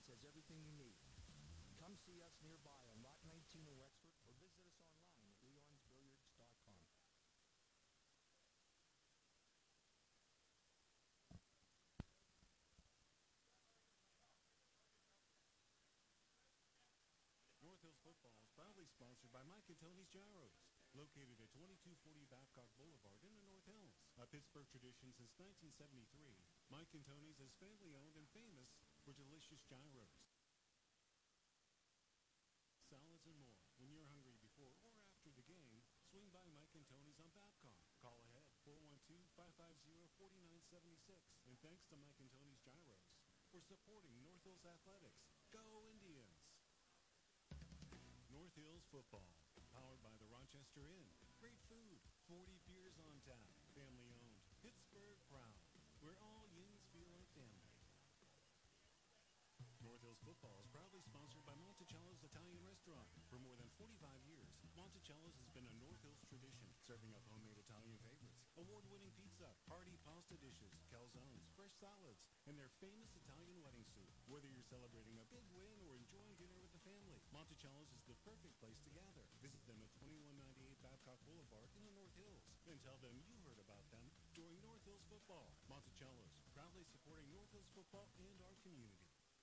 has everything you need. Come see us nearby on Lot 19 in Wexford or visit us online at leonsbilliards.com. North Hills Football is proudly sponsored by Mike and Tony's Gyros, located at 2240 Babcock Boulevard in the North Hills. A Pittsburgh tradition since 1973, Mike and Tony's is family-owned and famous for delicious gyros, salads, and more. When you're hungry before or after the game, swing by Mike and Tony's on Babcock. Call ahead, 412-550-4976. And thanks to Mike and Tony's Gyros for supporting North Hills Athletics. Go Indians! North Hills Football, powered by the Rochester Inn. Great food, 40 beers on tap, family-owned, Pittsburgh proud, where all Yins feel like family. North Hills Football is proudly sponsored by Monticello's Italian Restaurant. For more than 45 years, Monticello's has been a North Hills tradition, serving up homemade Italian favorites, award-winning pizza, hearty pasta dishes, calzones, fresh salads, and their famous Italian wedding soup. Whether you're celebrating a big win or enjoying dinner with the family, Monticello's is the perfect place to gather. Visit them at 2198 Babcock Boulevard in the North Hills, and tell them you heard about them during North Hills Football. Monticello's, proudly supporting North Hills Football and our community.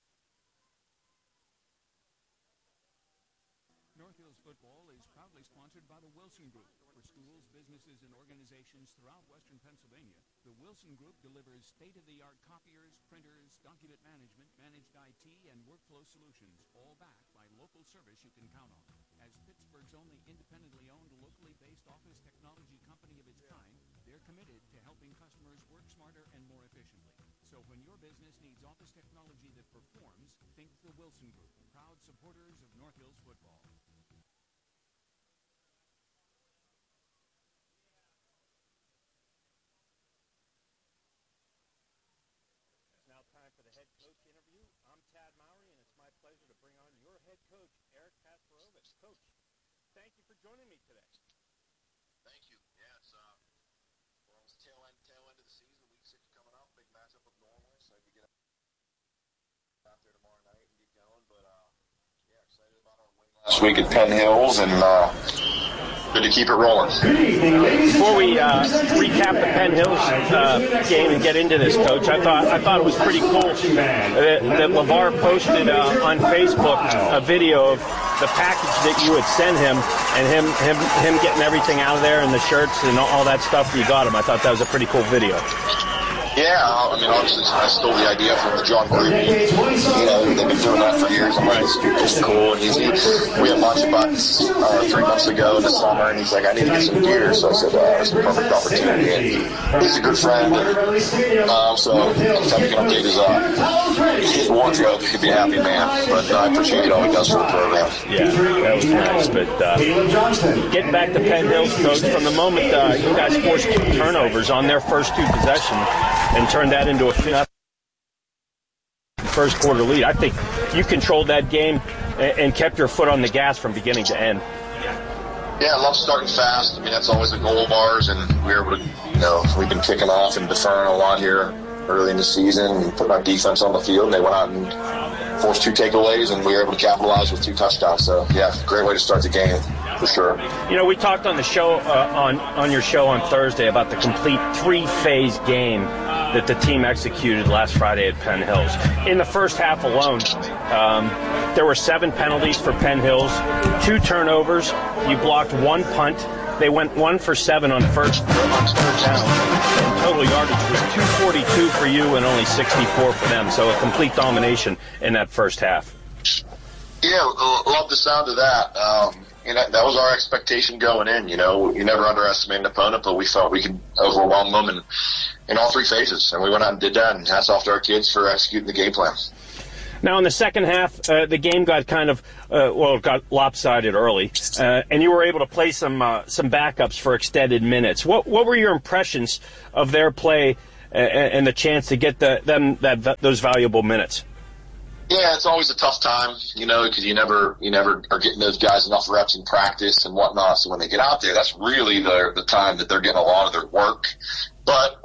North Hills Football is proudly sponsored by the Wilson Group. For schools, businesses, and organizations throughout Western Pennsylvania, the Wilson Group delivers state-of-the-art copiers, printers, document management, managed IT, and workflow solutions, all backed by local service you can count on. As Pittsburgh's only independently owned, locally based office technology company of its kind, they're committed to helping customers work smarter and more efficiently. So when your business needs office technology that performs, think the Wilson Group, proud supporters of North Hills Football. Time for the head coach interview. I'm Tad Mowry, and it's my pleasure to bring on your head coach, Eric Kasparovich. Coach, thank you for joining me today. Thank you. Yeah, it's we're on the tail end of the season. Week 6 coming up, big matchup with Norway, so we get out there tomorrow night and get going. But yeah, excited about our win last week at Penn Hills, and good to keep it rolling. Before we recap the Penn Hills game and get into this, Coach, I thought it was pretty cool that LeVar posted on Facebook a video of the package that you had sent him and him getting everything out of there and the shirts and all that stuff that you got him. I thought that was a pretty cool video. Yeah, I mean, obviously, I stole the idea from John Gruden. You know, they've been doing that for years. I'm like, it's just cool and easy. We had lunch about 3 months ago in the summer, and he's like, I need to get some gear. So I said, it's a perfect opportunity. And he's a good friend. And, so anytime he can update his wardrobe, he could be a happy man. But I appreciate all he does for the program. Yeah, that was nice. But getting back to Penn Hills, Coach, from the moment you guys forced 2 turnovers on their first 2 possessions, and turned that into a first quarter lead. I think you controlled that game and kept your foot on the gas from beginning to end. Yeah, I love starting fast. I mean, that's always a goal of ours, and we were able to, we've been kicking off and deferring a lot here early in the season and putting our defense on the field, and they went out and forced 2 takeaways, and we were able to capitalize with 2 touchdowns. So, yeah, great way to start the game, for sure. You know, we talked on the show, on your show on Thursday about the complete 3-phase game that the team executed last Friday at Penn Hills. In the first half alone, there were 7 penalties for Penn Hills, 2 turnovers. You blocked 1 punt. They went 1 for 7 on first down. And total yardage was 242 for you and only 64 for them. So a complete domination in that first half. Yeah, love the sound of that. That was our expectation going in. You know, you never underestimate an opponent, but we felt we could overwhelm them in all 3 phases, and we went out and did that. And hats off to our kids for executing the game plan. Now, in the second half, the game got kind of it got lopsided early, and you were able to play some backups for extended minutes. What were your impressions of their play and the chance to get those valuable minutes? Yeah, it's always a tough time, because you never are getting those guys enough reps in practice and whatnot. So when they get out there, that's really the time that they're getting a lot of their work. But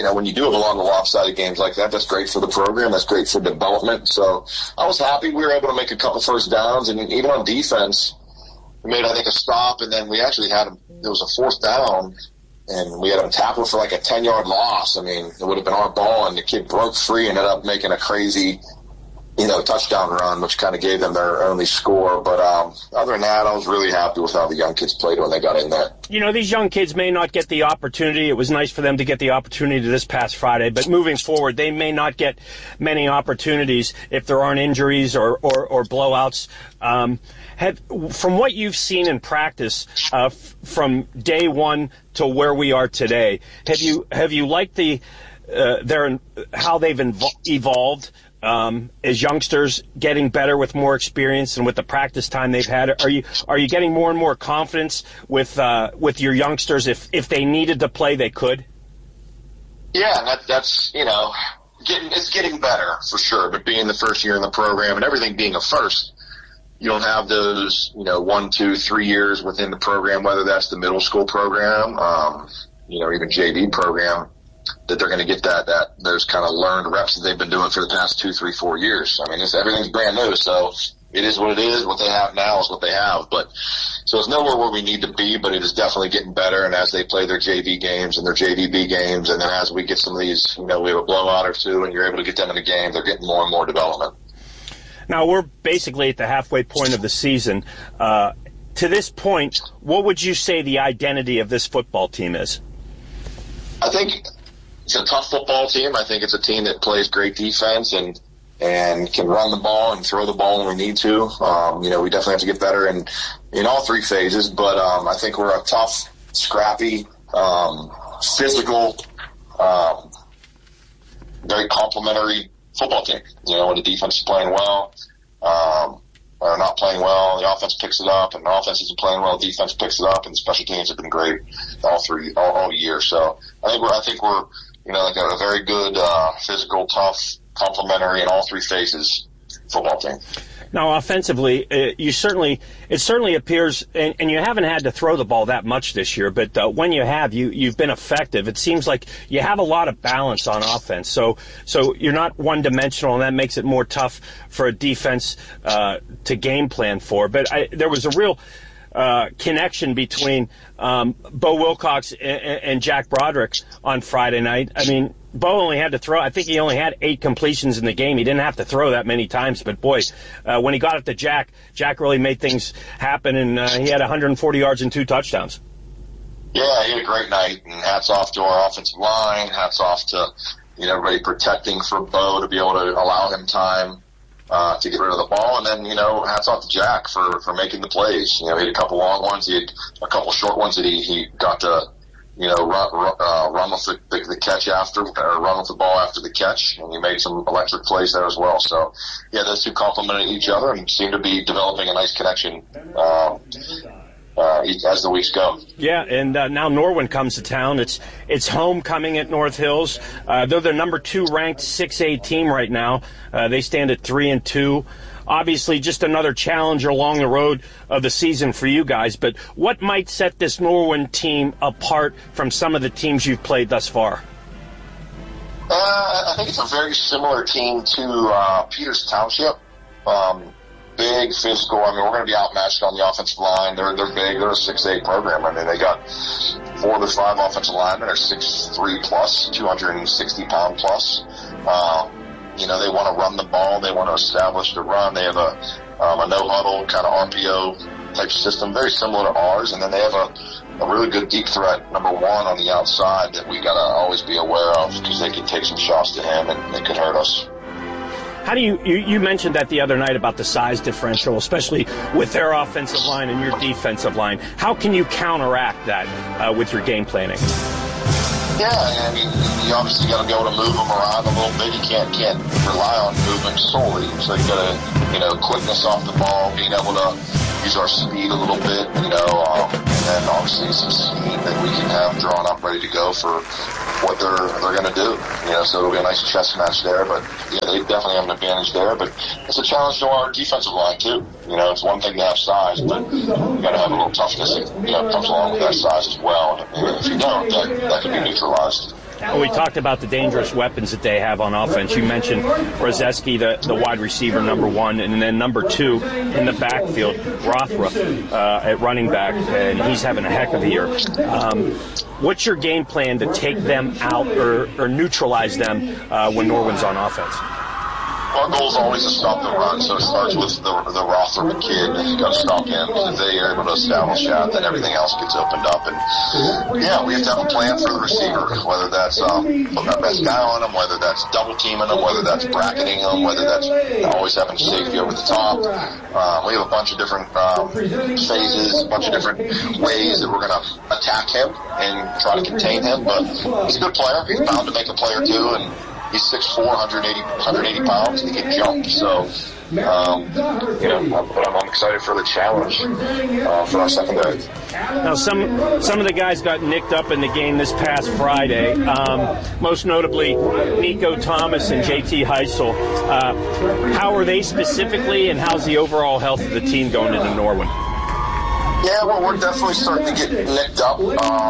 when you do have a lot of lopsided games like that, that's great for the program. That's great for development. So I was happy we were able to make a couple first downs. And even on defense, we made, I think, a stop. And then we actually there was a fourth down, and we had him tackle for like a 10-yard loss. I mean, it would have been our ball, and the kid broke free and ended up making a crazy touchdown run, which kind of gave them their only score. But other than that, I was really happy with how the young kids played when they got in there. These young kids may not get the opportunity. It was nice for them to get the opportunity this past Friday, but moving forward, they may not get many opportunities if there aren't injuries or blowouts. From what you've seen in practice from day one to where we are today, have you liked how they've evolved? As youngsters getting better with more experience and with the practice time they've had, are you getting more and more confidence with your youngsters? If they needed to play, they could. Yeah, that's it's getting better for sure. But being the first year in the program and everything being a first, you don't have those 1, 2, 3 years within the program, whether that's the middle school program, even JV program, that they're going to get those kind of learned reps that they've been doing for the past 2, 3, 4 years. I mean, everything's brand new, so it is what it is. What they have now is what they have. So it's nowhere where we need to be, but it is definitely getting better. And as they play their JV games and their JVB games, and then as we get some of these, we have a blowout or two, and you're able to get them in a game, they're getting more and more development. Now we're basically at the halfway point of the season. To this point, what would you say the identity of this football team is? I think it's a tough football team. I think it's a team that plays great defense and can run the ball and throw the ball when we need to. We definitely have to get better in all three phases, but I think we're a tough, scrappy, physical, very complimentary football team. When the defense is playing well, or not playing well, the offense picks it up, and the offense isn't playing well, the defense picks it up, and the special teams have been great all year. So I think we're like a very good, physical, tough, complimentary in all three phases football team. Now, offensively, it certainly appears, and you haven't had to throw the ball that much this year, but when you have, you've been effective. It seems like you have a lot of balance on offense, so you're not one-dimensional, and that makes it more tough for a defense to game plan for. But there was a real connection between Bo Wilcox and Jack Broderick on Friday night. I mean, Bo only had to throw, I think he only had 8 completions in the game. He didn't have to throw that many times, but boy, when he got it to Jack really made things happen, and he had 140 yards and 2 touchdowns. Yeah, he had a great night, and hats off to our offensive line, hats off to everybody protecting for Bo to be able to allow him time to get rid of the ball, and then hats off to Jack for making the plays. He had a couple long ones, he had a couple short ones that he got to run with the catch after, or run with the ball after the catch, and he made some electric plays there as well. So yeah, those two complemented each other and seem to be developing a nice connection as the weeks go. Yeah, and now Norwin comes to town. It's homecoming at North Hills. They're the number 2 ranked 6A team right now. They stand at 3-2. Obviously, just another challenge along the road of the season for you guys. But what might set this Norwin team apart from some of the teams you've played thus far? I think it's a very similar team to Peters Township. Big, physical. I mean, we're going to be outmatched on the offensive line. They're big. They're a 6A program. I mean, they got 4 to 5 offensive linemen. They're 6'3 plus, 260 pound plus. They want to run the ball. They want to establish the run. They have a no-huddle kind of RPO type system, very similar to ours. And then they have a really good deep threat, number 1 on the outside, that we got to always be aware of, because they can take some shots to him and it could hurt us. How do you mentioned that the other night about the size differential, especially with their offensive line and your defensive line. How can you counteract that with your game planning? Yeah, I mean, you obviously got to be able to move them around a little bit. You can't rely on movement solely. So you got to, quickness off the ball, being able to use our speed a little bit, and then obviously some scheme that we can have drawn up ready to go for what they're going to do. So it'll be a nice chess match there. But yeah, they definitely have an advantage there. But it's a challenge to our defensive line too. It's one thing to have size, but you got to have a little toughness that comes along with that size as well. And if you don't, that can be neutralized. we talked about the dangerous weapons that they have on offense. You mentioned Rozeski, the wide receiver, number one, and then number two in the backfield, Rothra at running back, and he's having a heck of a year. What's your game plan to take them out or neutralize them when Norwin's on offense? Our goal is always to stop the run, so it starts with the Rothra kid. You got to stop him. If they are able to establish that, then everything else gets opened up. And yeah, we have to have a plan for the receiver, whether that's putting our best guy on him, whether that's double teaming him, whether that's bracketing him, whether that's always having safety over the top. We have a bunch of different phases, a bunch of different ways that we're going to attack him and try to contain him. But he's a good player. He's bound to make a play or two, and he's 6'4", 180 pounds, and he can jump. So, I'm excited for the challenge for our secondary. Now, some of the guys got nicked up in the game this past Friday, most notably Nico Thomas and JT Heisel. How are they specifically, and how's the overall health of the team going into Norwin? Yeah, well, we're definitely starting to get nicked up.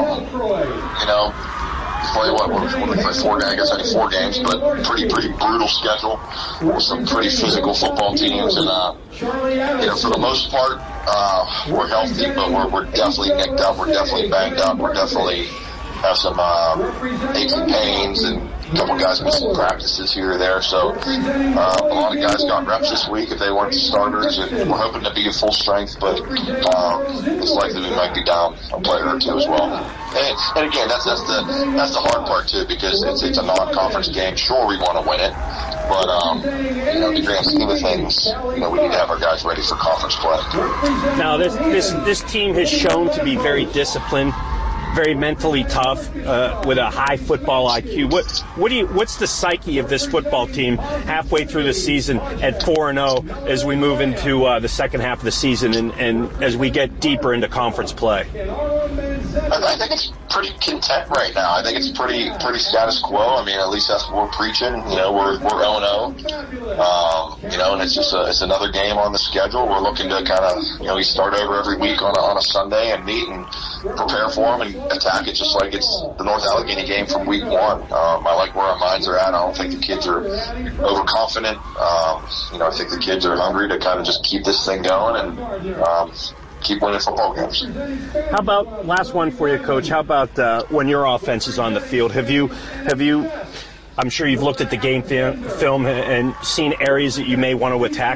Play what we play 4 games, I guess only 4 games, but pretty brutal schedule with some pretty physical football teams, and for the most part we're healthy, but we're definitely nicked up, we're definitely banged up, we're definitely have some aches and pains, and a couple guys missing practices here or there. So a lot of guys got reps this week if they weren't starters, and we're hoping to be at full strength, but it's likely we might be down a player or two as well. And again, that's the hard part too, because it's a non-conference game. Sure, we want to win it, but the grand scheme of things, we need to have our guys ready for conference play. Now, this team has shown to be very disciplined, very mentally tough, with a high football IQ. What's the psyche of this football team halfway through the season at 4-0 as we move into the second half of the season and as we get deeper into conference play? I think it's pretty content right now. I think it's pretty status quo. I mean, at least that's what we're preaching. We're 0-0. And it's another game on the schedule. We're looking to kind of, we start over every week on a Sunday and meet and prepare for them and attack it just like it's the North Allegheny game from week 1. I like where our minds are at. I don't think the kids are overconfident. I think the kids are hungry to kind of just keep this thing going and keep winning football games. How about, last one for you, Coach, how about when your offense is on the field? Have you I'm sure you've looked at the game film and seen areas that you may want to attack?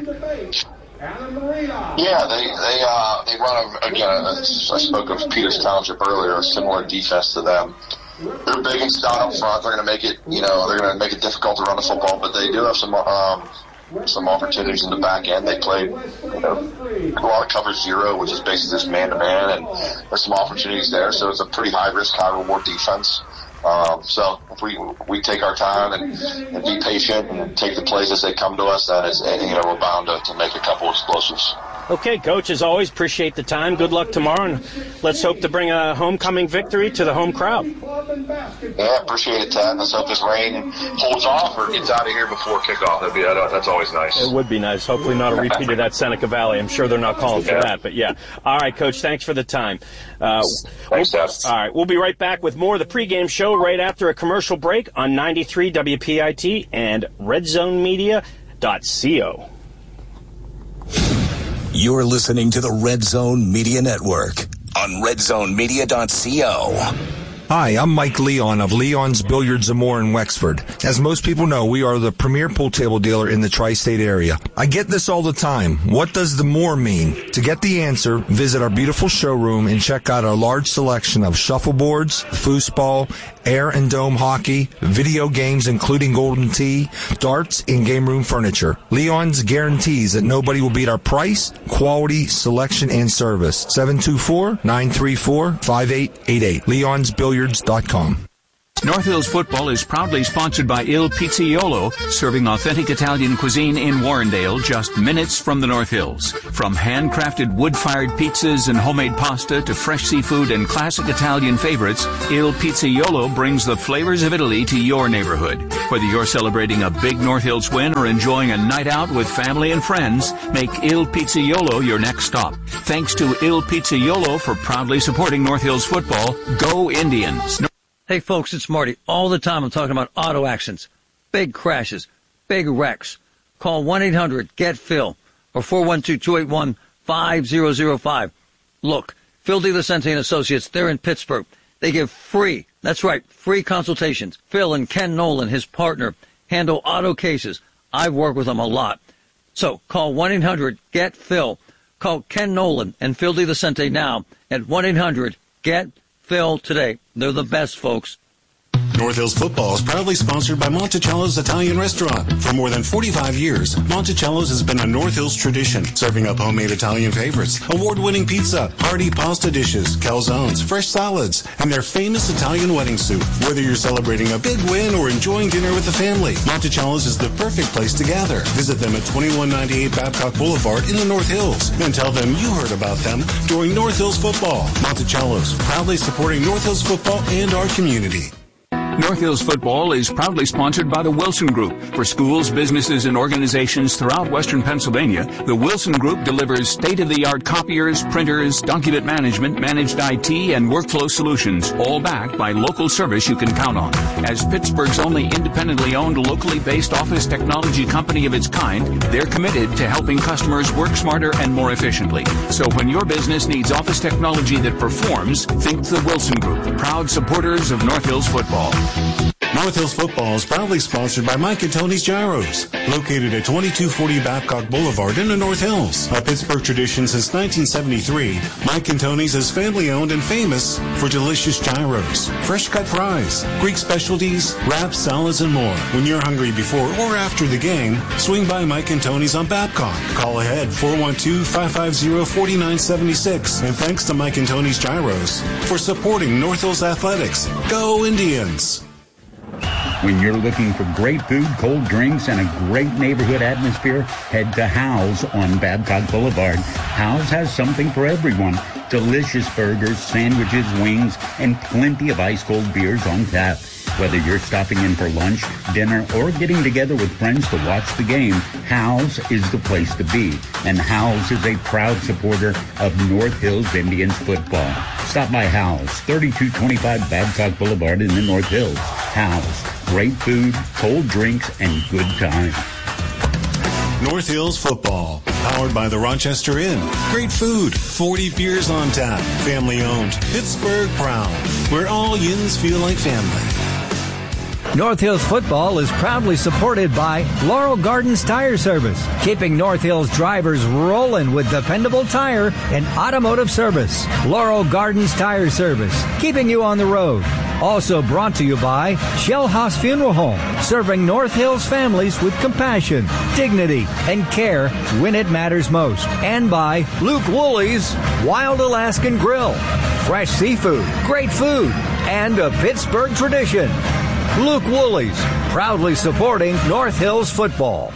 Yeah, they run again. I spoke of Peters Township earlier, a similar defense to them. They're big and stout up front. They're going to make it, they're going to make it difficult to run the football, but they do have some opportunities in the back end. They played a lot of cover zero, which is basically just man-to-man, and there's some opportunities there. So it's a pretty high-risk, high-reward defense. So if we take our time and be patient and take the plays as they come to us, then we're bound to make a couple explosives. Okay, Coach, as always, appreciate the time. Good luck tomorrow, and let's hope to bring a homecoming victory to the home crowd. Yeah, appreciate it, Ted. Let's hope this rain holds off or gets out of here before kickoff. That's always nice. It would be nice. Hopefully not a repeat of that Seneca Valley. I'm sure they're not calling for that, but yeah. All right, Coach, thanks for the time. Thanks, Ted. All right, we'll be right back with more of the pregame show right after a commercial break on 93 WPIT and RedZoneMedia.co. You're listening to the Red Zone Media Network on RedZoneMedia.co. Hi, I'm Mike Leon of Leon's Billiards and More in Wexford. As most people know, we are the premier pool table dealer in the tri-state area. I get this all the time. What does the more mean? To get the answer, visit our beautiful showroom and check out our large selection of shuffleboards, foosball, air and dome hockey, video games including Golden Tee, darts, and game room furniture. Leon's guarantees that nobody will beat our price, quality, selection, and service. 724-934-5888. Leon'sBilliards.com. North Hills Football is proudly sponsored by Il Pizzaiolo, serving authentic Italian cuisine in Warrendale, just minutes from the North Hills. From handcrafted wood-fired pizzas and homemade pasta to fresh seafood and classic Italian favorites, Il Pizzaiolo brings the flavors of Italy to your neighborhood. Whether you're celebrating a big North Hills win or enjoying a night out with family and friends, make Il Pizzaiolo your next stop. Thanks to Il Pizzaiolo for proudly supporting North Hills Football. Go Indians! Hey, folks, it's Marty. All the time I'm talking about auto accidents, big crashes, big wrecks. Call 1-800-GET-PHIL or 412-281-5005. Look, Phil DiLucente and Associates, they're in Pittsburgh. They give free, that's right, free consultations. Phil and Ken Nolan, his partner, handle auto cases. I've worked with them a lot. So call 1-800-GET-PHIL. Call Ken Nolan and Phil DiLucente now at 1-800-GET-PHIL today. They're the best, folks. North Hills Football is proudly sponsored by Monticello's Italian Restaurant. For more than 45 years, Monticello's has been a North Hills tradition, serving up homemade Italian favorites, award-winning pizza, hearty pasta dishes, calzones, fresh salads, and their famous Italian wedding soup. Whether you're celebrating a big win or enjoying dinner with the family, Monticello's is the perfect place to gather. Visit them at 2198 Babcock Boulevard in the North Hills and tell them you heard about them during North Hills Football. Monticello's, proudly supporting North Hills football and our community. North Hills Football is proudly sponsored by the Wilson Group. For schools, businesses, and organizations throughout Western Pennsylvania, the Wilson Group delivers state-of-the-art copiers, printers, document management, managed IT, and workflow solutions, all backed by local service you can count on. As Pittsburgh's only independently owned, locally based office technology company of its kind, they're committed to helping customers work smarter and more efficiently. So when your business needs office technology that performs, think the Wilson Group, proud supporters of North Hills Football. North Hills Football is proudly sponsored by Mike and Tony's Gyros, located at 2240 Babcock Boulevard in the North Hills. A Pittsburgh tradition since 1973, Mike and Tony's is family-owned and famous for delicious gyros, fresh-cut fries, Greek specialties, wraps, salads, and more. When you're hungry before or after the game, swing by Mike and Tony's on Babcock. Call ahead 412-550-4976. And thanks to Mike and Tony's Gyros for supporting North Hills Athletics. Go Indians! When you're looking for great food, cold drinks, and a great neighborhood atmosphere, head to Hal's on Babcock Boulevard. Hal's has something for everyone. Delicious burgers, sandwiches, wings, and plenty of ice-cold beers on tap. Whether you're stopping in for lunch, dinner, or getting together with friends to watch the game, Hal's is the place to be. And Hal's is a proud supporter of North Hills Indians football. Stop by Hal's, 3225 Babcock Boulevard in the North Hills. Hal's, great food, cold drinks, and good time. North Hills Football, powered by the Rochester Inn. Great food, 40 beers on tap, family owned, Pittsburgh proud, where all yins feel like family. North Hills Football is proudly supported by Laurel Gardens Tire Service, keeping North Hills drivers rolling with dependable tire and automotive service. Laurel Gardens Tire Service, keeping you on the road. Also brought to you by Shell House Funeral Home, serving North Hills families with compassion, dignity, and care when it matters most. And by Luke Woolley's Wild Alaskan Grill, fresh seafood, great food, and a Pittsburgh tradition. Luke Woolley's, proudly supporting North Hills football.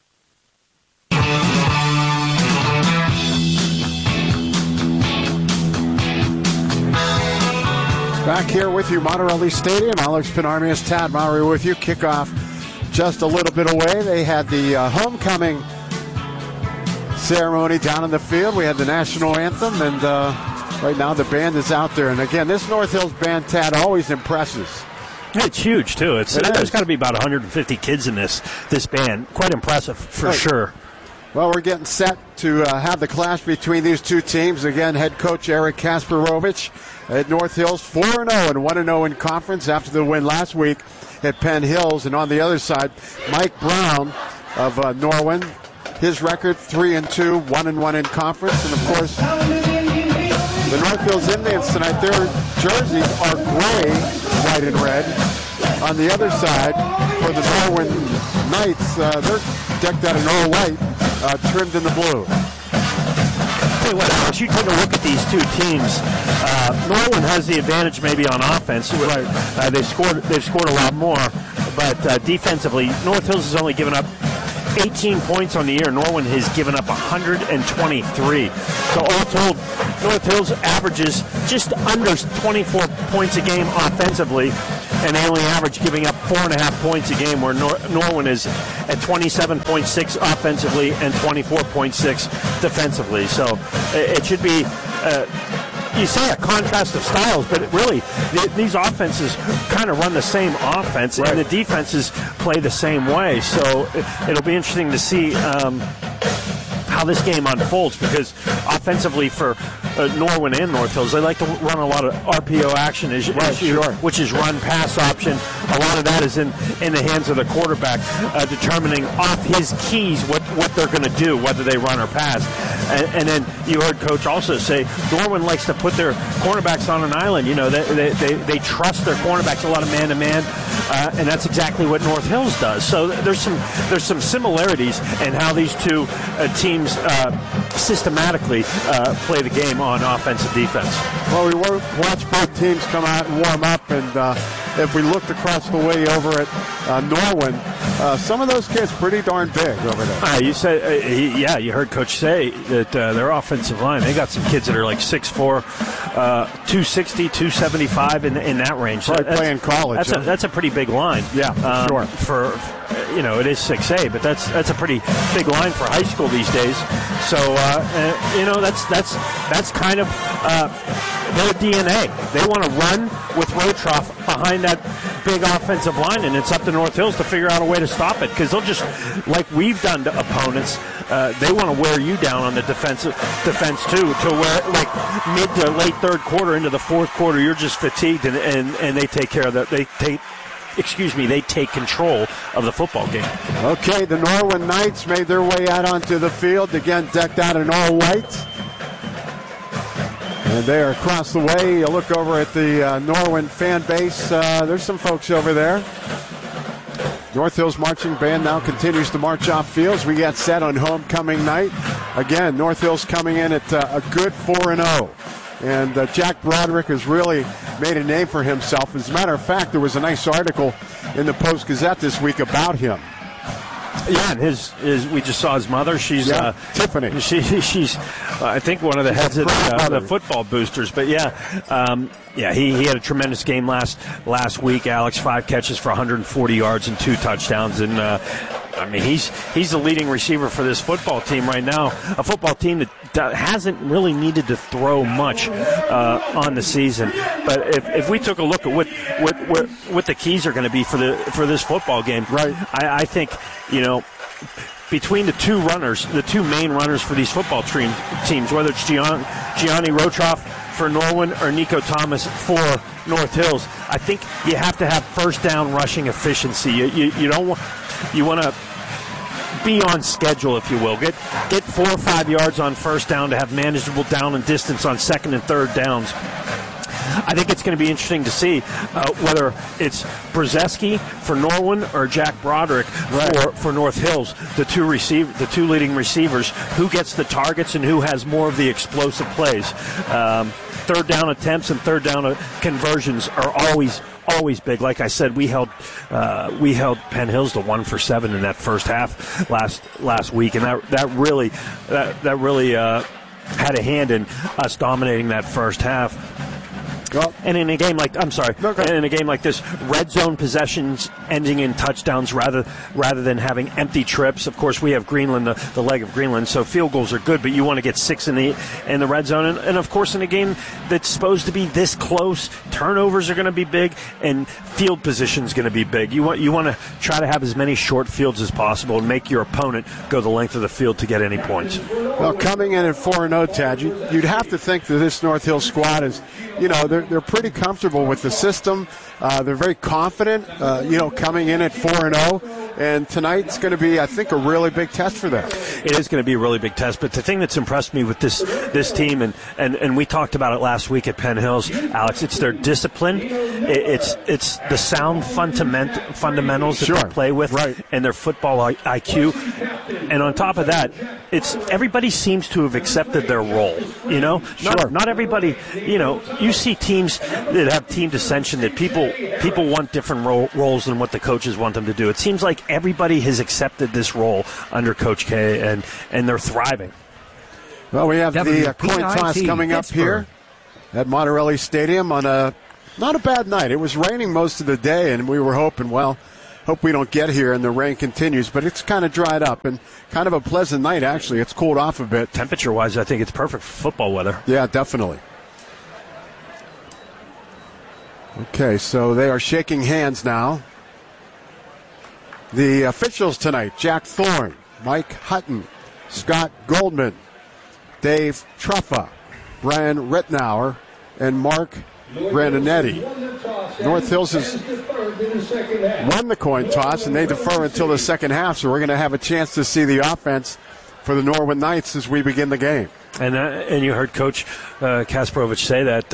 Back here with you, Monterelli Stadium. Alex Penarmius, Tad Mowry with you. Kickoff just a little bit away. They had the homecoming ceremony down in the field. We had the national anthem, and right now the band is out there. And again, this North Hills band, Tad, always impresses. It's huge, too. There's got to be about 150 kids in this band. Quite impressive, for sure. Well, we're getting set to have the clash between these two teams. Again, head coach Eric Kasparovich at North Hills, 4-0 and 1-0 in conference after the win last week at Penn Hills. And on the other side, Mike Brown of Norwin, his record 3-2, 1-1 in conference. And, of course, the North Hills Indians tonight, their jerseys are gray, white, and red. On the other side, for the Norwin Knights, they're decked out in all white, trimmed in the blue. As you take a look at these two teams, Norwin has the advantage maybe on offense. Right. They've scored a lot more, but defensively, North Hills has only given up 18 points on the year. Norwin has given up 123. So all told, North Hills averages just under 24 points a game offensively, and they only average giving up 4.5 points a game, where Norwin is at 27.6 offensively and 24.6 defensively. So it should be you say a contrast of styles, but really these offenses kind of run the same offense, and the defenses play the same way. So it'll be interesting to see how this game unfolds, because offensively for Norwin and North Hills, they like to run a lot of RPO action, which is run-pass option. A lot of that is in the hands of the quarterback, determining off his keys what they're going to do, whether they run or pass. And then you heard Coach also say Norwin likes to put their cornerbacks on an island. You know, they trust their cornerbacks, a lot of man-to-man, and that's exactly what North Hills does. So there's some similarities in how these two teams systematically play the game on offense and defense. Well, we watched both teams come out and warm up, and if we looked across the way over at Norwin, some of those kids pretty darn big over there. You said, you heard Coach say that their offensive line, they got some kids that are like 6'4", 260, 275 in that range. Probably playing college. That's a pretty big line. Yeah, sure. For it is 6A, but that's a pretty big line for high school these days. So that's kind of their DNA. They want to run with Rotroff behind that big offensive line, and it's up to North Hills to figure out a way to stop it, because they'll just, like we've done to opponents, they want to wear you down on the defense too, to where like mid to late third quarter into the fourth quarter, you're just fatigued, and they take care of that. They take control of the football game. Okay, the Norwin Knights made their way out onto the field, again decked out in all white. And they are across the way. You look over at the Norwin fan base. There's some folks over there. North Hills Marching Band now continues to march off fields. We got set on homecoming night. Again, North Hills coming in at a good 4-0. And Jack Broderick has really made a name for himself. As a matter of fact, there was a nice article in the Post-Gazette this week about him. Yeah, and we just saw his mother. She's Tiffany. She's I think one of the heads of the football boosters. But he had a tremendous game last week. Alex, 5 catches for 140 yards and 2 touchdowns, and he's the leading receiver for this football team right now. A football team that hasn't really needed to throw much on the season. But if we took a look at what the keys are going to be for this football game, right? I think, between the two main runners for these football teams, whether it's Gianni Rotroff for Norwin or Nico Thomas for North Hills, I think you have to have first down rushing efficiency. You want to be on schedule, if you will. Get 4 or 5 yards on first down to have manageable down and distance on second and third downs. I think it's going to be interesting to see whether it's Brzeski for Norwin or Jack Broderick for North Hills, the two leading receivers, who gets the targets and who has more of the explosive plays. Third down attempts and third down conversions are always big. Like I said, we held Penn Hills to 1 for 7 in that first half last week, and that really had a hand in us dominating that first half. And in a game like this, red zone possessions ending in touchdowns rather than having empty trips. Of course, we have Greenland, the leg of Greenland, so field goals are good, but you want to get 6 in the red zone. And of course, in a game that's supposed to be this close, turnovers are going to be big, and field position is going to be big. You want to try to have as many short fields as possible and make your opponent go the length of the field to get any points. Well, coming in at 4-0, Tad, you'd have to think that this North Hills squad is, they're pretty comfortable with the system. They're very confident, coming in at 4-0. And tonight's going to be, I think, a really big test for them. It is going to be a really big test. But the thing that's impressed me with this team, and we talked about it last week at Penn Hills, Alex, it's their discipline. It's the sound fundamentals that they play with, and their football IQ. And on top of that, everybody seems to have accepted their role. Not everybody. You see teams that have team dissension, that people want different roles than what the coaches want them to do. It seems like everybody has accepted this role under Coach K, and they're thriving. Well, we have the coin toss coming up here at Monterelli Stadium on not a bad night. It was raining most of the day, and we were hoping, hope we don't get here and the rain continues, but it's kind of dried up and kind of a pleasant night, actually. It's cooled off a bit. Temperature-wise, I think it's perfect for football weather. Yeah, definitely. Okay, so they are shaking hands now. The officials tonight: Jack Thorne, Mike Hutton, Scott Goldman, Dave Truffa, Brian Rittenauer, and Mark Grandinetti. North Hills has won the coin toss, and they defer until the second half, so we're going to have a chance to see the offense for the Norwood Knights as we begin the game. And you heard Coach Kasparovich say that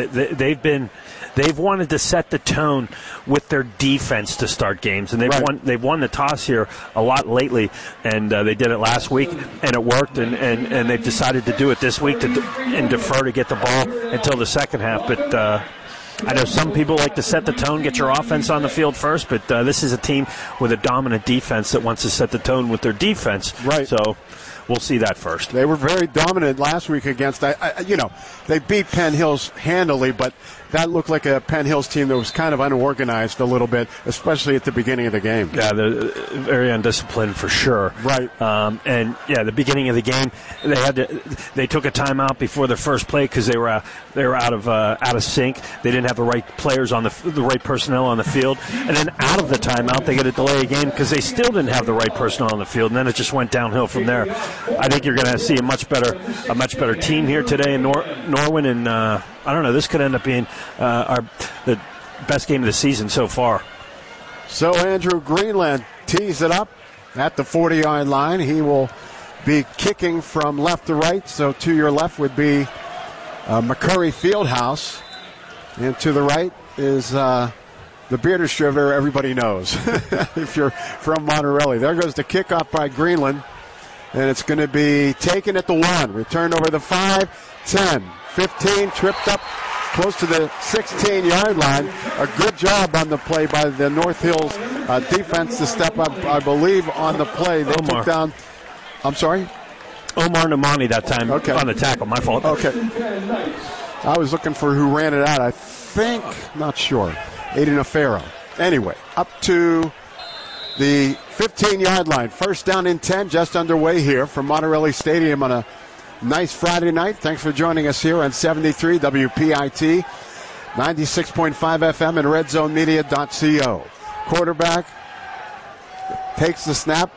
they've wanted to set the tone with their defense to start games, and they've won the toss here a lot lately, and they did it last week, and it worked, and they've decided to do it this week and defer to get the ball until the second half. But I know some people like to set the tone, get your offense on the field first, but this is a team with a dominant defense that wants to set the tone with their defense. Right. So we'll see that first. They were very dominant last week against, they beat Penn Hills handily, but that looked like a Penn Hills team that was kind of unorganized a little bit, especially at the beginning of the game. Yeah, they're very undisciplined for sure. Right. The beginning of the game, they took a timeout before the first play because they were out of sync. They didn't have the right players on the right personnel on the field, and then out of the timeout they got to delay a game because they still didn't have the right personnel on the field, and then it just went downhill from there. I think you're going to see a much better team here today in Norwin, and I don't know. This could end up being the best game of the season so far. So Andrew Greenland tees it up at the 40-yard line. He will be kicking from left to right. So to your left would be McCurry Fieldhouse, and to the right is the beer distributor everybody knows if you're from Monterelli. There goes the kickoff by Greenland, and it's going to be taken at the 1. Returned over the 5, 10, 15, tripped up close to the 16-yard line. A good job on the play by the North Hills defense to step up, I believe, on the play. They took down, I'm sorry? Omar Namani that time on the tackle. My fault. Okay. I was looking for who ran it out. I think, not sure, Aiden Afaro. Anyway, up to the 15-yard line. First down and 10, just underway here from Monterelli Stadium on a nice Friday night. Thanks for joining us here on 73 WPIT, 96.5 FM, and RedZoneMedia.co. Quarterback takes the snap,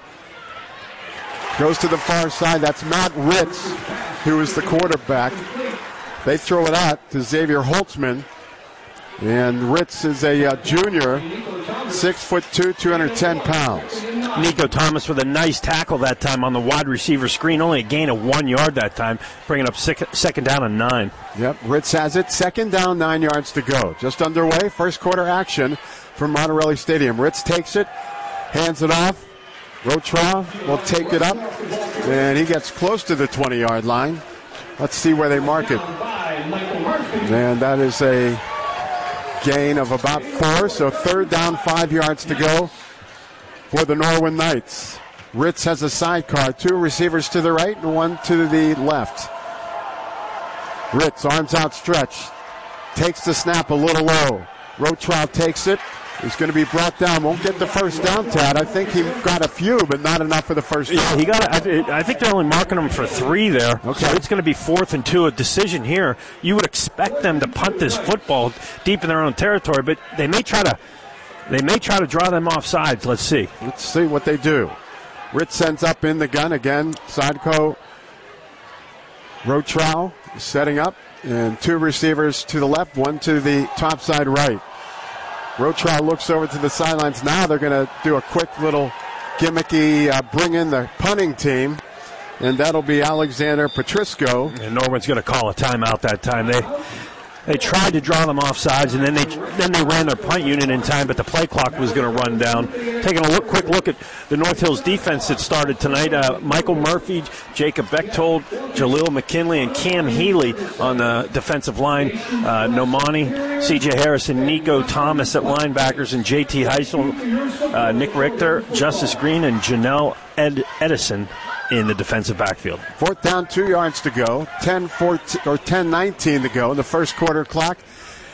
goes to the far side. That's Matt Ritz, who is the quarterback. They throw it out to Xavier Holtzman, and Ritz is a junior, 6'2", 210 pounds. Nico Thomas with a nice tackle that time on the wide receiver screen. Only a gain of 1 yard that time, bringing up second down and 9. Yep, Ritz has it. Second down, 9 yards to go. Just underway, first quarter action from Monterelli Stadium. Ritz takes it, hands it off. Rotra will take it up, and he gets close to the 20-yard line. Let's see where they mark it. And that is a gain of about 4, so third down, 5 yards to go for the Norwin Knights. Ritz has a sidecar, 2 receivers to the right and 1 to the left. Ritz, arms outstretched, takes the snap a little low. Rotrow takes it. He's going to be brought down. Won't get the first down, Tad. I think he got a few, but not enough for the first down. Yeah, I think they're only marking him for 3 there. Okay. So it's going to be 4th and 2, a decision here. You would expect them to punt this football deep in their own territory, but they may try to draw them off sides. Let's see. Let's see what they do. Ritz sends up in the gun again. Sideco Rotrow setting up, and 2 receivers to the left, 1 to the top side right. Rotrow looks over to the sidelines. Now they're going to do a quick little gimmicky bring in the punting team, and that'll be Alexander Patrisco. And Norman's going to call a timeout that time. They tried to draw them off sides, and then they ran their punt unit in time, but the play clock was going to run down. Taking a quick look at the North Hills defense that started tonight. Michael Murphy, Jacob Bechtold, Jaleel McKinley, and Cam Healy on the defensive line. Nomani, C.J. Harrison, Nico Thomas at linebackers, and J.T. Heisel, Nick Richter, Justice Green, and Janelle Edison in the defensive backfield. Fourth down, 2 yards to go. 10-19 to go in the first quarter clock.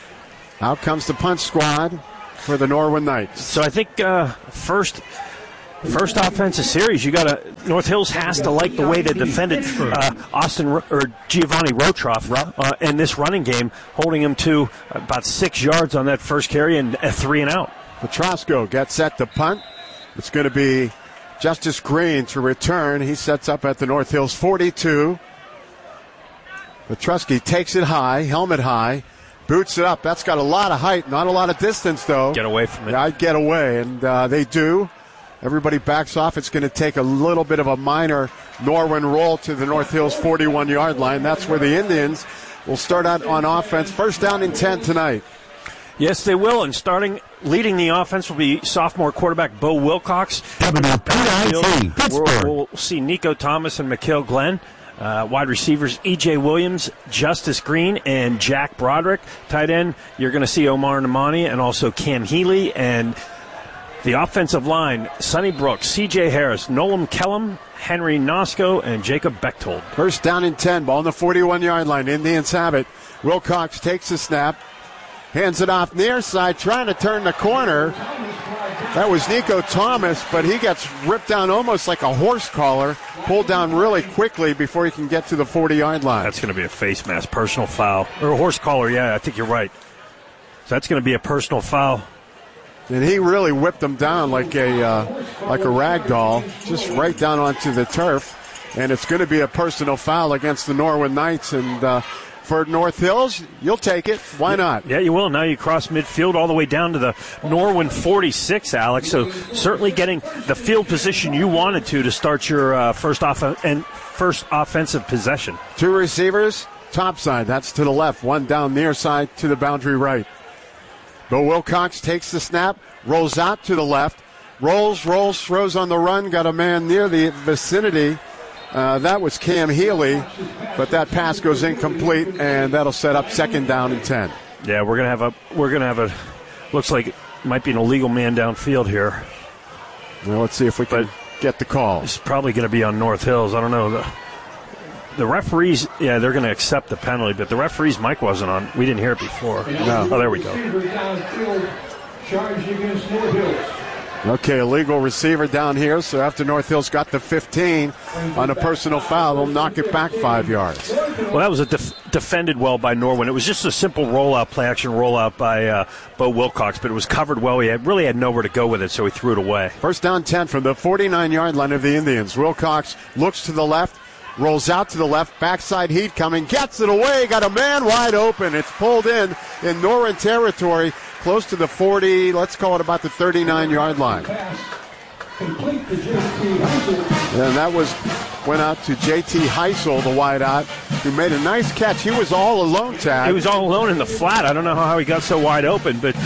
Out comes the punt squad for the Norwin Knights. So I think first First offensive series, North Hills has to like the way they defended Giovanni Rotroff in this running game, holding him to about 6 yards on that first carry and a 3-and-out. Petrosco gets set to punt. It's going to be Justice Green to return. He sets up at the North Hills 42. Petrosky takes it high, helmet high, boots it up. That's got a lot of height, not a lot of distance, though. Get away from it. Yeah, I'd get away, and they do. Everybody backs off. It's going to take a little bit of a minor Norwin roll to the North Hills 41-yard line. That's where the Indians will start out on offense. First down and 10 tonight. Yes, they will, and leading the offense will be sophomore quarterback Bo Wilcox. We'll see Nico Thomas and Mikhail Glenn. Wide receivers E.J. Williams, Justice Green, and Jack Broderick. Tight end, you're going to see Omar Namani and also Cam Healy. And the offensive line, Sonny Brooks, C.J. Harris, Nolan Kellum, Henry Nosko, and Jacob Bechtold. First down and 10, ball on the 41-yard line. Indians have it. Wilcox takes the snap, hands it off near side, trying to turn the corner. That was Nico Thomas, but he gets ripped down almost like a horse collar, pulled down really quickly before he can get to the 40-yard line. That's going to be a face mask, personal foul. Or a horse collar, yeah, I think you're right. So that's going to be a personal foul. And he really whipped him down like a rag doll, just right down onto the turf. And it's going to be a personal foul against the Norwin Knights. And for North Hills, you'll take it. Why not? Yeah, you will. Now you cross midfield all the way down to the Norwin 46, Alex. So certainly getting the field position you wanted to start your first offensive possession. Two receivers, top side. That's to the left. One down near side to the boundary right. Bo Wilcox takes the snap, rolls out to the left, rolls, throws on the run, got a man near the vicinity. That was Cam Healy, but that pass goes incomplete, and that'll set up second down and 10. Yeah, we're gonna have a. Looks like it might be an illegal man downfield here. Well, let's see if we can get the call. It's probably going to be on North Hills. I don't know. The referees, yeah, they're going to accept the penalty, but the referee's mic wasn't on. We didn't hear it before. No. Oh, there we go. Okay, illegal receiver down here, so after North Hills got the 15 on a personal foul, they'll knock it back 5 yards. Well, that was defended well by Norwin. It was just a simple rollout, play-action rollout by Bo Wilcox, but it was covered well. He really had nowhere to go with it, so he threw it away. First down 10 from the 49-yard line of the Indians. Wilcox looks to the left, rolls out to the left, backside heat coming, gets it away, got a man wide open. It's pulled in Norwin territory, close to the 40, let's call it about the 39-yard line. And that went out to J.T. Heisel, the wideout, who made a nice catch. He was all alone, Tad. He was all alone in the flat. I don't know how he got so wide open, but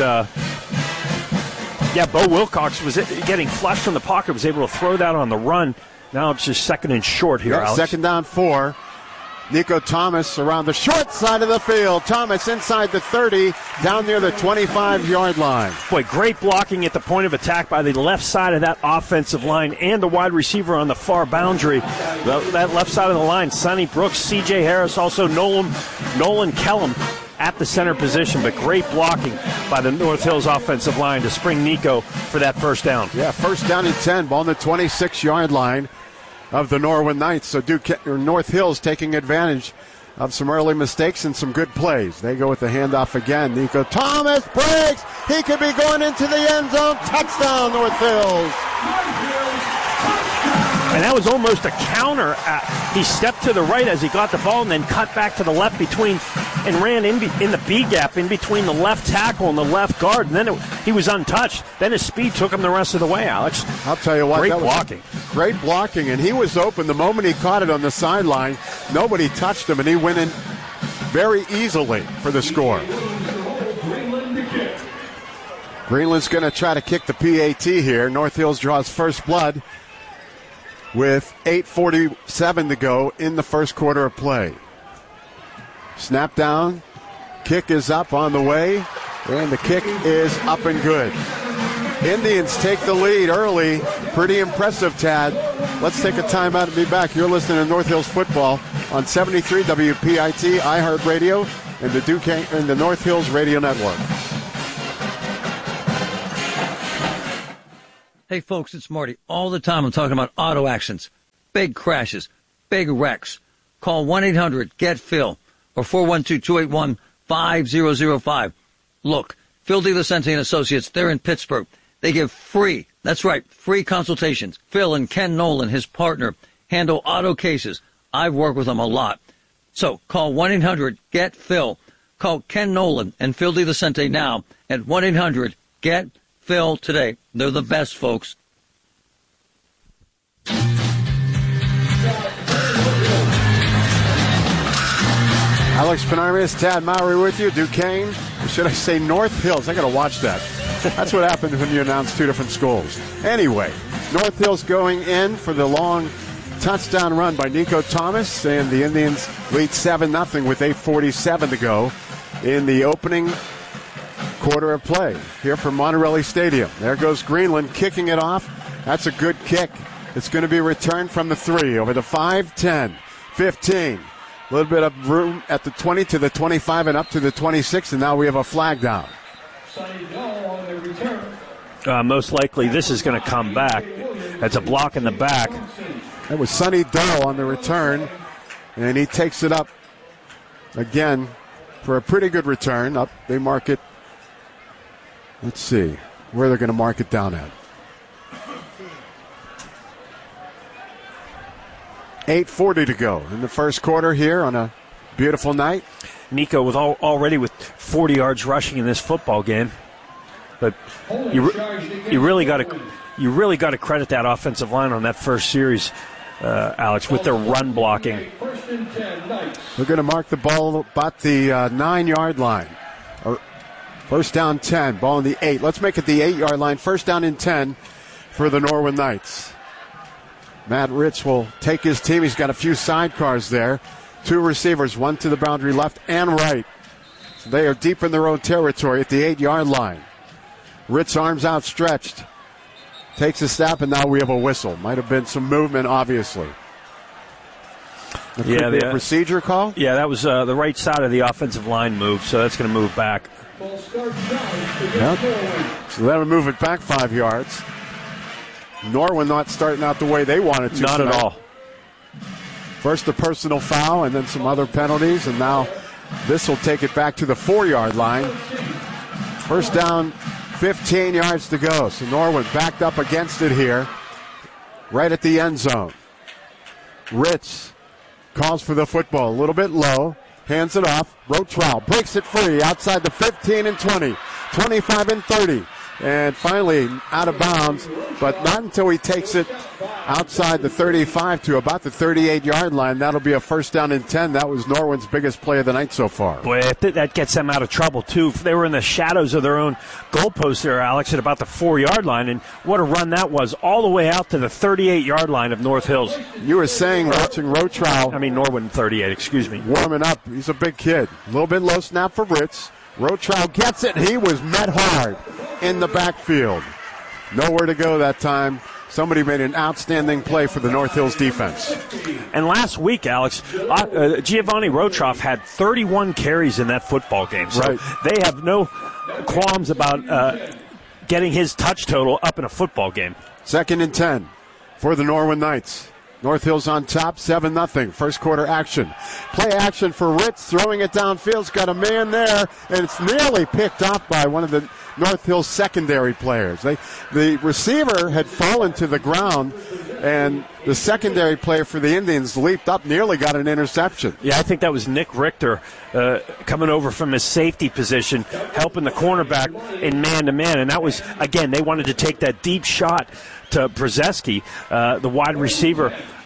Bo Wilcox was getting flushed from the pocket, was able to throw that on the run. Now it's just second and short here, Alex. Second down 4. Nico Thomas around the short side of the field. Thomas inside the 30, down near the 25-yard line. Boy, great blocking at the point of attack by the left side of that offensive line and the wide receiver on the far boundary. That left side of the line, Sonny Brooks, C.J. Harris, also Nolan Kellum at the center position, but great blocking by the North Hills offensive line to spring Nico for that first down. Yeah, first down and 10, ball on the 26-yard line of the Norwin Knights. So North Hills taking advantage of some early mistakes and some good plays. They go with the handoff again. Nico Thomas breaks. He could be going into the end zone. Touchdown, North Hills. And that was almost a counter. He stepped to the right as he got the ball and then cut back to the left and ran in the B gap in between the left tackle and the left guard. And then he was untouched. Then his speed took him the rest of the way, Alex. I'll tell you what. Great blocking. Great blocking. And he was open the moment he caught it on the sideline. Nobody touched him, and he went in very easily for the score. Greenland's going to try to kick the PAT here. North Hills draws first blood with 8:47 to go in the first quarter of play. Snap down. Kick is up on the way, and the kick is up and good. Indians take the lead early. Pretty impressive, Tad. Let's take a timeout and be back. You're listening to North Hills Football on 73 WPIT, iHeartRadio, and the North Hills Radio Network. Hey, folks, it's Marty. All the time I'm talking about auto accidents, big crashes, big wrecks. Call 1-800-GET-PHIL or 412-281-5005. Look, Phil DiLucente and Associates, they're in Pittsburgh. They give free, that's right, free consultations. Phil and Ken Nolan, his partner, handle auto cases. I've worked with them a lot. So call 1-800-GET-PHIL. Call Ken Nolan and Phil DiLucente now at 1-800-GET-PHIL today. They're the best, folks. Alex Penarius, Tad Mowry with you. Duquesne, or should I say North Hills? I got to watch that. That's what happens when you announce two different schools. Anyway, North Hills going in for the long touchdown run by Nico Thomas, and the Indians lead 7-0 with 8:47 to go in the opening quarter of play here from Monterelli Stadium. There goes Greenland kicking it off. That's a good kick. It's going to be returned from the 3 over the 5, 10, 15. A little bit of room at the 20 to the 25 and up to the 26, and now we have a flag down. Most likely this is going to come back. That's a block in the back. That was Sonny Doe on the return, and he takes it up again for a pretty good return. Up, they mark it. Let's see where they're going to mark it down at. 8:40 to go in the first quarter here on a beautiful night. Nico with already with 40 yards rushing in this football game, but you really got to credit that offensive line on that first series, Alex, with their run blocking. They're going to mark the ball about the 9-yard line. First down 10, ball in the 8. Let's make it the 8-yard line. First down and 10 for the Norwin Knights. Matt Ritz will take his team. He's got a few sidecars there. 2 receivers, one to the boundary left and right. So they are deep in their own territory at the 8-yard line. Ritz arms outstretched. Takes a snap, and now we have a whistle. Might have been some movement, obviously. Yeah, the procedure call? Yeah, that was the right side of the offensive line move, so that's going to move back. Yep. So that'll move it back 5 yards. Norwin not starting out the way they wanted to. Not at all. First the personal foul and then some other penalties, and now this will take it back to the 4-yard line. First down, 15 yards to go. So Norwin backed up against it here, right at the end zone. Ritz calls for the football, a little bit low, hands it off. Rotrow breaks it free outside the 15 and 20, 25 and 30. And finally out of bounds, but not until he takes it outside the 35 to about the 38-yard line. That'll be a first down and 10. That was Norwin's biggest play of the night so far. Boy, that gets them out of trouble, too. They were in the shadows of their own goalpost there, Alex, at about the 4-yard line. And what a run that was, all the way out to the 38-yard line of North Hills. You were saying, watching Norwin 38, excuse me. Warming up. He's a big kid. A little bit low snap for Ritz. Rotrow gets it. He was met hard in the backfield. Nowhere to go that time. Somebody made an outstanding play for the North Hills defense. And last week, Alex, Giovanni Rotroff had 31 carries in that football game. So right. They have no qualms about getting his touch total up in a football game. Second and 10 for the Norwin Knights. North Hills on top, 7-0. First quarter action. Play action for Ritz, throwing it downfield's got a man there, and it's nearly picked off by one of the North Hills secondary players. The receiver had fallen to the ground, and the secondary player for the Indians leaped up, nearly got an interception. Yeah, I think that was Nick Richter coming over from his safety position, helping the cornerback in man-to-man, and that was, again, they wanted to take that deep shot to Brzeski, the wide receiver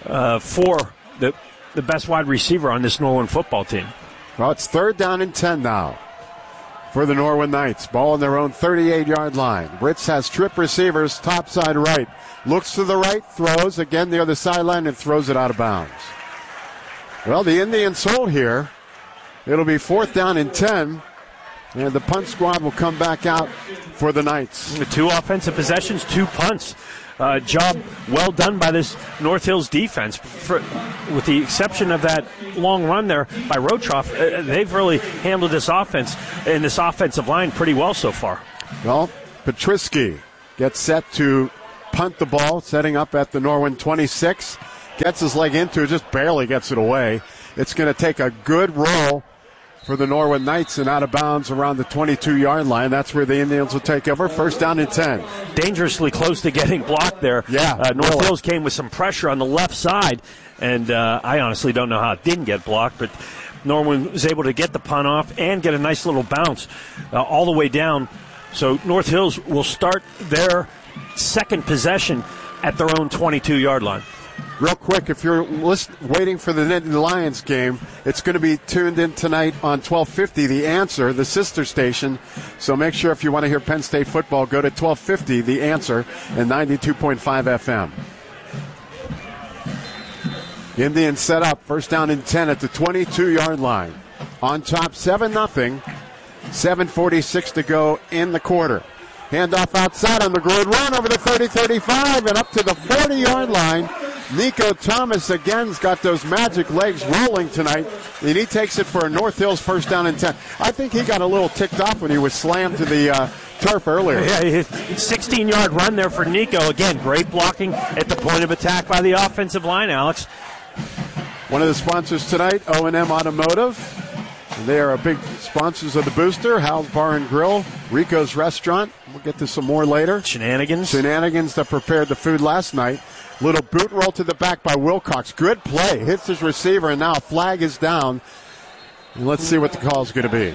for the best wide receiver on this Norwin football team. Well, it's third down and 10 now for the Norwin Knights. Ball on their own 38-yard line. Ritz has trip receivers, top side right. Looks to the right, throws again the other sideline and throws it out of bounds. Well, the Indians hold here. It'll be fourth down and 10. And the punt squad will come back out for the Knights. 2 offensive possessions, 2 punts. Job well done by this North Hills defense. With the exception of that long run there by Rotroff, they've really handled this offense and this offensive line pretty well so far. Well, Petrisky gets set to punt the ball, setting up at the Norwin 26. Gets his leg into it, just barely gets it away. It's going to take a good roll for the Norwin Knights and out of bounds around the 22-yard line. That's where the Indians will take over. First down and 10. Dangerously close to getting blocked there. Yeah. North Hills came with some pressure on the left side, and I honestly don't know how it didn't get blocked, but Norwin was able to get the punt off and get a nice little bounce all the way down. So North Hills will start their second possession at their own 22-yard line. Real quick, if you're waiting for the Nittany Lions game, it's going to be tuned in tonight on 1250, The Answer, the sister station. So make sure if you want to hear Penn State football, go to 1250, The Answer, and 92.5 FM. Indians set up, first down and 10 at the 22-yard line. On top, 7-0, 7:46 to go in the quarter. Handoff outside on the good run over the 30-35 and up to the 40-yard line. Nico Thomas again's got those magic legs rolling tonight, and he takes it for a North Hills first down and 10. I think he got a little ticked off when he was slammed to the turf earlier. Yeah, 16-yard run there for Nico. Again, great blocking at the point of attack by the offensive line, Alex. One of the sponsors tonight, O&M Automotive. They are a big sponsors of the Booster, Hal's Bar and Grill, Rico's Restaurant. We'll get to some more later. Shenanigans that prepared the food last night. Little boot roll to the back by Wilcox. Good play. Hits his receiver, and now a flag is down. And let's see what the call is going to be.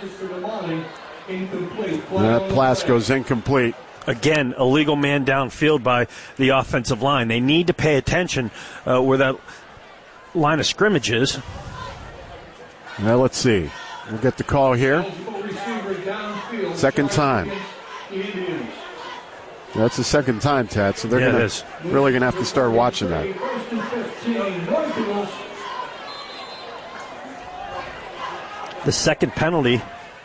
That pass goes incomplete. Again, illegal man downfield by the offensive line. They need to pay attention where that line of scrimmage is. Now let's see. We'll get the call here. Second time. That's the second time, Tad, so they're really going to have to start watching that. The second penalty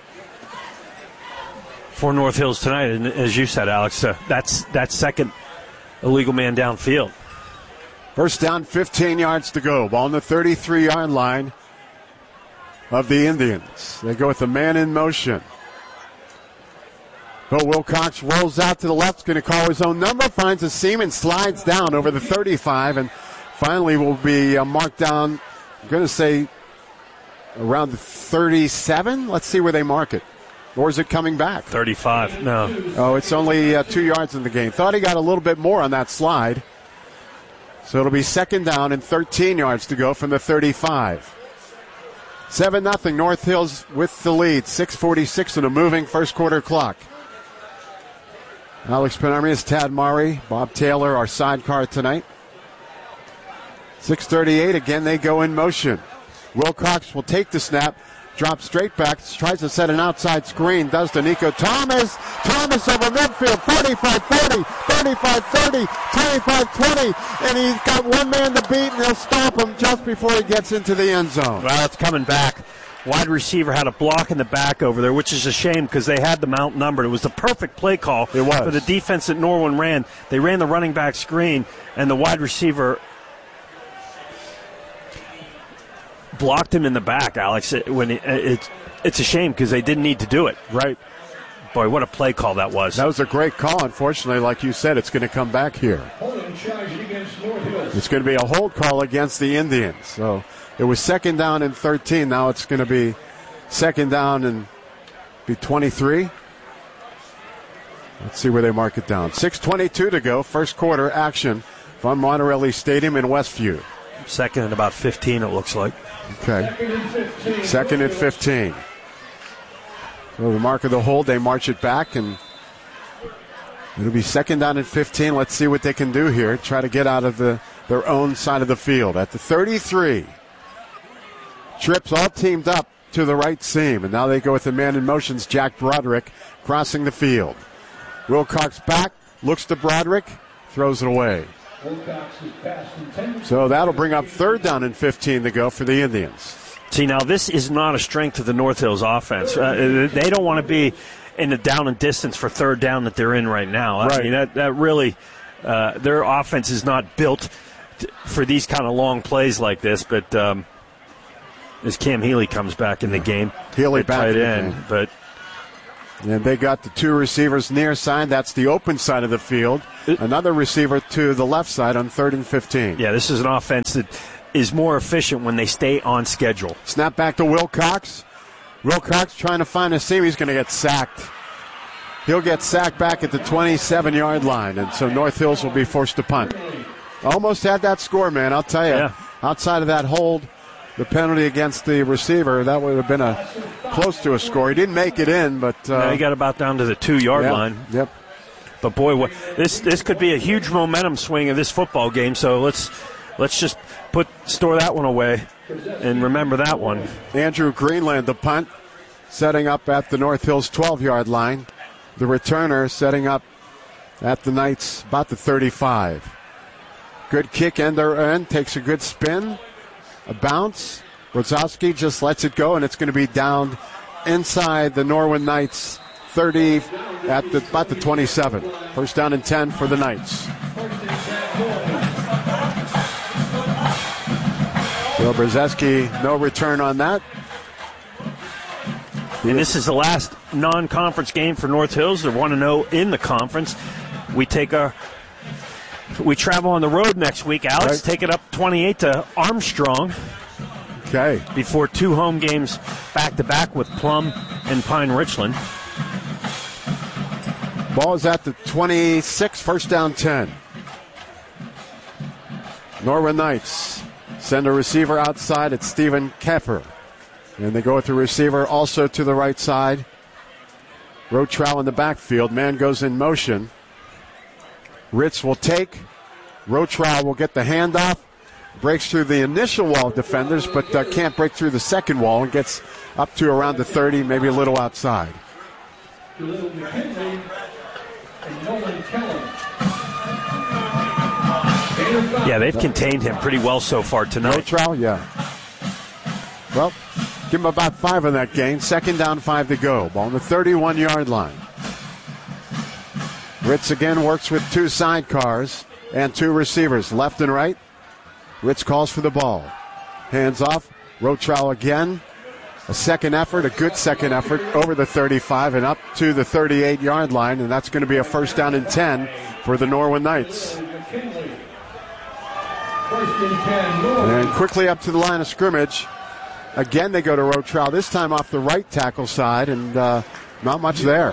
for North Hills tonight, and as you said, Alex, that's second illegal man downfield. First down, 15 yards to go. Ball on the 33-yard line of the Indians. They go with the man in motion. But Wilcox rolls out to the left, going to call his own number, finds a seam and slides down over the 35, and finally will be marked down, I'm going to say, around the 37. Let's see where they mark it. Or is it coming back? 35, no. Oh, it's only 2 yards in the game. Thought he got a little bit more on that slide. So it'll be second down and 13 yards to go from the 35. 7-0, North Hills with the lead. 6:46 in a moving first quarter clock. Alex Penarmius, Tad Murray, Bob Taylor, our sidecar tonight. 6:38, again they go in motion. Wilcox will take the snap, drop straight back, tries to set an outside screen, does to Nico Thomas. Thomas over midfield, 45-40, 35-30, 25-20, and he's got one man to beat, and they'll stop him just before he gets into the end zone. Well, it's coming back. Wide receiver had a block in the back over there, which is a shame because they had them outnumbered. It was the perfect play call for the defense that Norwin ran. They ran the running back screen, and the wide receiver blocked him in the back, Alex. It's a shame because they didn't need to do it. Right. Boy, what a play call that was. That was a great call. Unfortunately, like you said, it's going to come back here. It's going to be a hold call against the Indians. So it was second down and 13. Now it's going to be second down and be 23. Let's see where they mark it down. 6:22 to go. First quarter action from Monterelli Stadium in Westview. Second and about 15, it looks like. Okay. Second and 15. So the mark of the hold, they march it back, and it'll be second down and 15. Let's see what they can do here. Try to get out of their own side of the field. At the 33. Trips all teamed up to the right seam, and now they go with the man in motions, Jack Broderick, crossing the field. Wilcox back, looks to Broderick, throws it away. So that'll bring up third down and 15 to go for the Indians. See, now this is not a strength of the North Hills offense. They don't want to be in the down and distance for third down that they're in right now. Right. I mean, that really, their offense is not built for these kind of long plays like this, but as Cam Healy comes back in the game. Healy back in the game. But And they got the two receivers near side. That's the open side of the field. Another receiver to the left side on 3rd and 15. Yeah, this is an offense that is more efficient when they stay on schedule. Snap back to Wilcox. Wilcox trying to find a seam. He's going to get sacked. He'll get sacked back at the 27-yard line, and so North Hills will be forced to punt. Almost had that score, man, I'll tell you. Yeah. Outside of that hold, the penalty against the receiver, that would have been close to a score. He didn't make it in, but... he got about down to the 2-yard line. Yep. But, boy, this could be a huge momentum swing of this football game, so let's just store that one away and remember that one. Andrew Greenland, the punt, setting up at the North Hills 12-yard line. The returner setting up at the Knights about the 35. Good kick end to end, takes a good spin, a bounce. Wazowski just lets it go, and it's going to be down inside the Norwin Knights 30 at about the 27. First down and 10 for the Knights. Bill Brzezinski, no return on that. And this is the last non-conference game for North Hills. They're 1-0 in the conference. We travel on the road next week, Alex. Right. Take it up 28 to Armstrong. Okay. Before 2 home games back-to-back with Plum and Pine Richland. Ball is at the 26, first down 10. Norwin Knights send a receiver outside. It's Stephen Keffer. And they go with the receiver also to the right side. Rotrow in the backfield. Man goes in motion. Ritz will take. Rotrow will get the handoff. Breaks through the initial wall of defenders, but can't break through the second wall and gets up to around the 30, maybe a little outside. Yeah, they've contained him pretty well so far tonight. Rotrow, yeah. Well, give him about 5 on that gain. Second down, 5 to go. Ball on the 31-yard line. Ritz again works with 2 sidecars and 2 receivers, left and right. Ritz calls for the ball. Hands off. Rotrow again. A second effort, a good second effort, over the 35 and up to the 38-yard line, and that's going to be a first down and 10 for the Norwin Knights. And quickly up to the line of scrimmage. Again, they go to Rotrow, this time off the right tackle side, and not much there.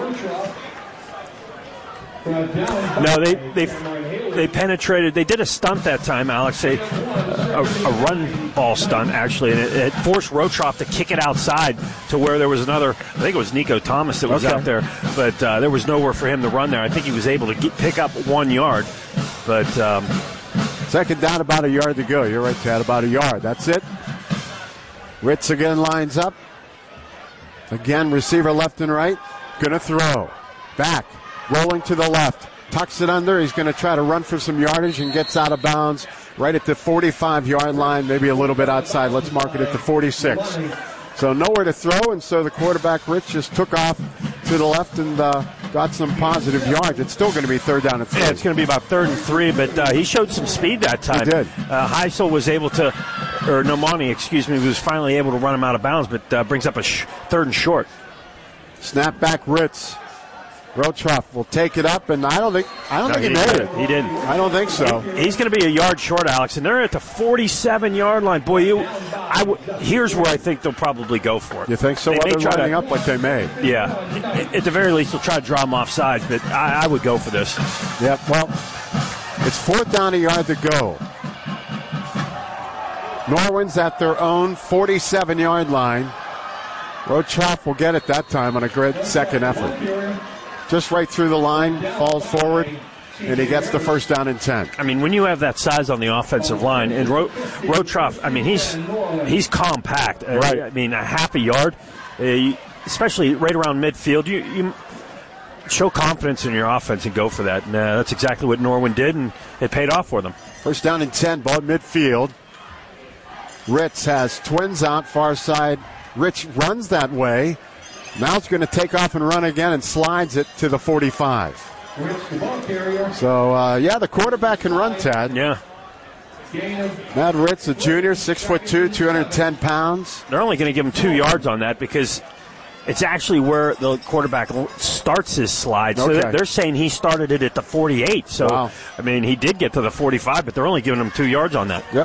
No, they penetrated. They did a stunt that time, Alex, a run ball stunt, actually, and it forced Rotrow to kick it outside to where there was another, I think it was Nico Thomas that was out there, but there was nowhere for him to run there. I think he was able to pick up 1 yard, but... Second down, about a yard to go. You're right, Chad, about a yard. That's it. Ritz again lines up. Again, receiver left and right. Going to throw. Back. Rolling to the left. Tucks it under. He's going to try to run for some yardage and gets out of bounds right at the 45-yard line, maybe a little bit outside. Let's mark it at the 46. So nowhere to throw, and so the quarterback, Rich, just took off to the left and got some positive yards. It's still going to be 3rd down and 3. Yeah, it's going to be about 3rd and 3, but he showed some speed that time. He did. Heisel was able to, or Nomani, was finally able to run him out of bounds, but brings up a 3rd and short. Snap back, Ritz. Rotrow will take it up, and I don't think he made it. He didn't. I don't think so. He's going to be a yard short, Alex, and they're at the 47-yard line. Boy, here's where I think they'll probably go for it. You think so? They're lining up like they may. Yeah. At the very least, they'll try to draw them off sides, but I would go for this. Yeah, well, it's 4th down, a yard to go. Norwin's at their own 47-yard line. Rotrow will get it that time on a great second effort. Just right through the line, falls forward, and he gets the first down and 10. I mean, when you have that size on the offensive line, and Rotrow, I mean, he's compact. Right. I mean, a half a yard, especially right around midfield, you show confidence in your offense and go for that. And that's exactly what Norwin did, and it paid off for them. First down and 10, ball at midfield. Ritz has twins out, far side. Rich runs that way. Now it's going to take off and run again and slides it to the 45. So, the quarterback can run, Tad. Yeah. Matt Ritz, a junior, 6'2", 210 pounds. They're only going to give him 2 yards on that because It's actually where the quarterback starts his slide. So they're saying he started it at the 48. So, wow. I mean, he did get to the 45, but they're only giving him 2 yards on that. Yep.